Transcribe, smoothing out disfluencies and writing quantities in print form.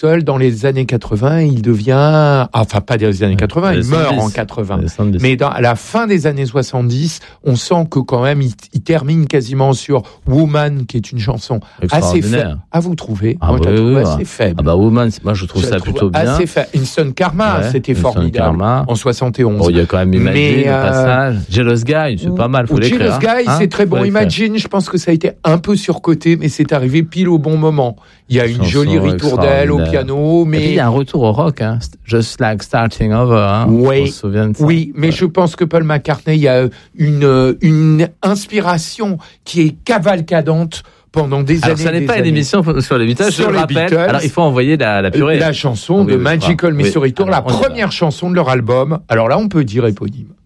Beatles, dans les années 80, il devient... Enfin, pas des années 80, il meurt en 80. Mais à la fin des années 70, on sent que quand même, il termine quasiment sur Woman, qui est une chanson assez faible. À vous trouver. Moi, je la trouve assez faible. Woman, moi, je trouve ça plutôt bien. Assez faible. Instant Karma, c'était formidable. En 71. Bon, il y a quand même Imagine, au passage. Jealous Guy, c'est pas mal, faut l'écrire. Jealous Guy, c'est très bon. Imagine, je pense que ça a été un peu surcoté, mais c'est arrivé pile au bon moment. Il y a une jolie ritournelle au piano, mais... Et puis, il y a un retour au rock, hein. Just Like Starting Over, Oui, on se souvient de ça. Oui, mais je pense que Paul McCartney, il y a une inspiration qui est cavalcadante pendant des années. Alors, ça n'est pas une émission sur les Beatles, je le rappelle. Alors, il faut envoyer la purée. La chanson de Magical Mystery Tour, la première chanson de leur album. Alors là, on peut dire éponyme.